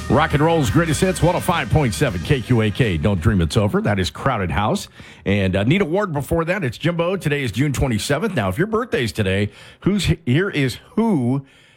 Rock and roll's greatest hits, 105.7 KQAK. Don't dream it's over. That is Crowded House. And Nita Ward before that. It's Jimbo. Today is June 27th. Now, if your birthday's today, here is who